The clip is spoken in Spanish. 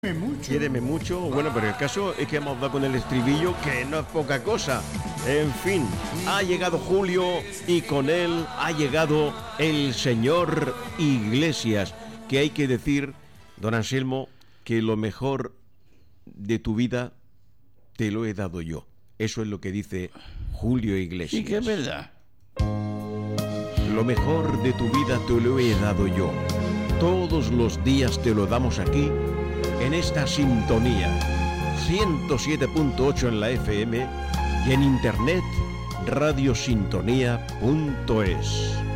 Quiéreme mucho. Bueno, pero el caso es que hemos dado con el estribillo, que no es poca cosa. En fin, ha llegado Julio y con él ha llegado el señor Iglesias. Que hay que decir, don Anselmo, que lo mejor de tu vida te lo he dado yo. Eso es lo que dice Julio Iglesias. Sí, que es verdad. Lo mejor de tu vida te lo he dado yo. Todos los días te lo damos aquí, en esta sintonía. 107.8 en la FM y en internet radiosintonía.es.